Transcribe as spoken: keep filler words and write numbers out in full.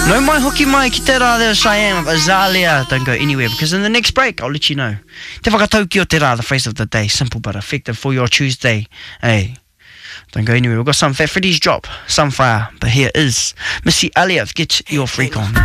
No mai hoki mai ki te rā there, Cheyenne of Azalea. Don't go anywhere, because in the next break, I'll let you know. Te whakatau ki o te rā, the phrase of the day. Simple but effective for your Tuesday. Hey, don't go anywhere. We've got some Fat Freddy's drop, Sunfire. But here is Missy Elliott. Get your freak on.